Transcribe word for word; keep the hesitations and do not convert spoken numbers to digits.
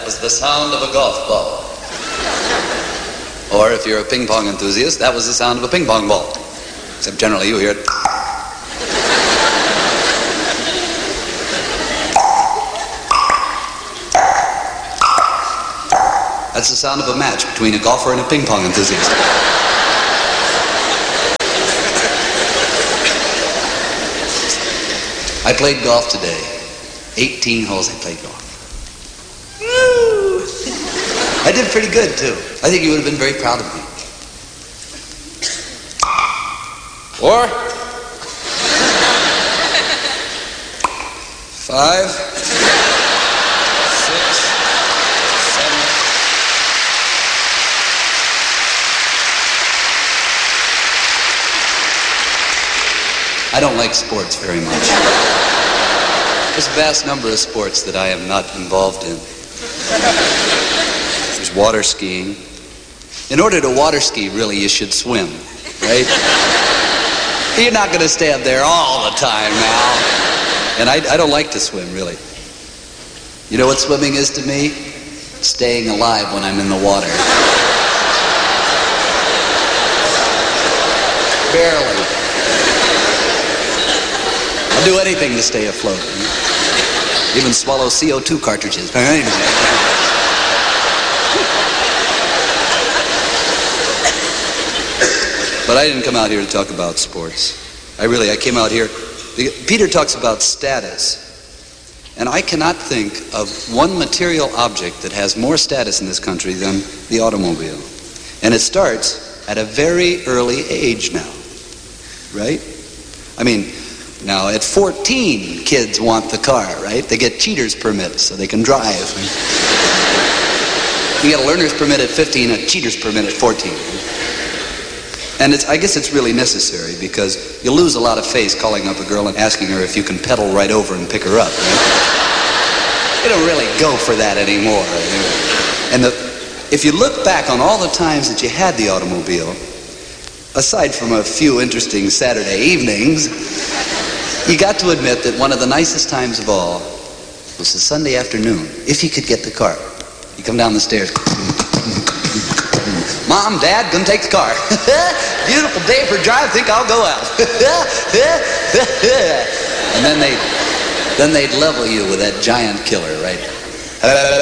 That was the sound of a golf ball. Or if you're a ping pong enthusiast, that was the sound of a ping pong ball. Except generally you hear it. That's the sound of a match between a golfer and a ping pong enthusiast. I played golf today. eighteen holes I played golf. Woo! I did pretty good, too. I think you would have been very proud of me. Four. Five. Six. Seven. I don't like sports very much. There's a vast number of sports that I am not involved in. There's water skiing. In order to water ski, really, you should swim, right? You're not going to stay up there all the time now. And I, I don't like to swim, really. You know what swimming is to me? Staying alive when I'm in the water. Barely. I'll do anything to stay afloat. Even swallow C O two cartridges. But I didn't come out here to talk about sports. I really, I came out here. Peter talks about status. And I cannot think of one material object that has more status in this country than the automobile. And it starts at a very early age now. Right? I mean, now, at fourteen, kids want the car, right? They get cheater's permits so they can drive. You get a learner's permit at fifteen, a cheater's permit at fourteen. And it's, I guess it's really necessary because you lose a lot of face calling up a girl and asking her if you can pedal right over and pick her up, right? You don't really go for that anymore. And the, if you look back on all the times that you had the automobile, aside from a few interesting Saturday evenings, you got to admit that one of the nicest times of all was the Sunday afternoon, if you could get the car. You come down the stairs. Mom, Dad, gonna take the car. Beautiful day for a drive, think I'll go out. And then they'd, then they'd level you with that giant killer, right?